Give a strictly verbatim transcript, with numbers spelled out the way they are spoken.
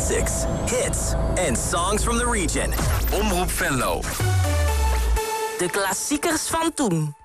Classics, hits and songs from the region. Omroep Venlo. De klassiekers van toen.